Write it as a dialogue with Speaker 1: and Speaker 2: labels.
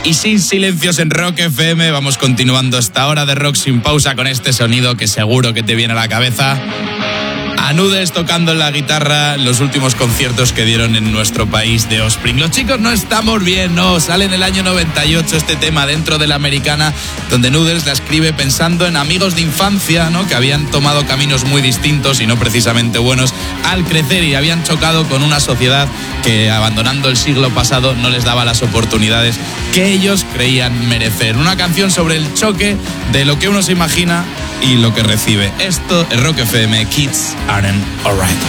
Speaker 1: Y sin silencios en Rock FM, vamos continuando esta hora de rock sin pausa con este sonido que seguro que te viene a la cabeza. A Nudes tocando en la guitarra los últimos conciertos que dieron en nuestro país de Offspring. Los chicos no estamos bien, no. Sale en el año 98 este tema dentro de la americana, donde Nudes la escribe pensando en amigos de infancia, ¿no? Que habían tomado caminos muy distintos y no precisamente buenos al crecer y habían chocado con una sociedad que, abandonando el siglo pasado, no les daba las oportunidades que ellos creían merecer. Una canción sobre el choque de lo que uno se imagina y lo que recibe. Esto es Rock FM, Kids Aren't Alright.